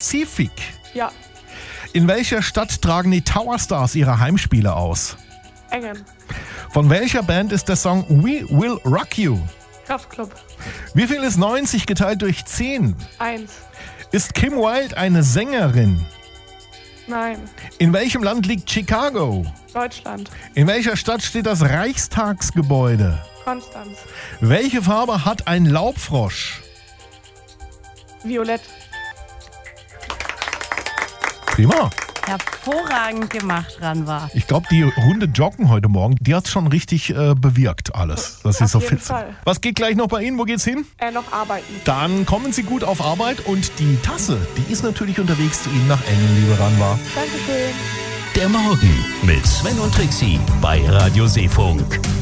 Pazifik. Ja. In welcher Stadt tragen die Tower Stars ihre Heimspiele aus? Engen. Von welcher Band ist der Song We Will Rock You? Kraftklub. Wie viel ist 90 geteilt durch 10? 1. Ist Kim Wilde eine Sängerin? Nein. In welchem Land liegt Chicago? Deutschland. In welcher Stadt steht das Reichstagsgebäude? Konstanz. Welche Farbe hat ein Laubfrosch? Violett. Prima. Hervorragend gemacht, Ranwa. Ich glaube, die Runde Joggen heute Morgen, die hat schon richtig bewirkt alles, dass Sie Auf so jeden fit sind. Fall. Was geht gleich noch bei Ihnen? Wo geht's hin? Noch arbeiten. Dann kommen Sie gut auf Arbeit und die Tasse, die ist natürlich unterwegs zu Ihnen nach Engen, liebe Ranwa. Dankeschön. Der Morgen mit Sven und Trixie bei Radio Seefunk.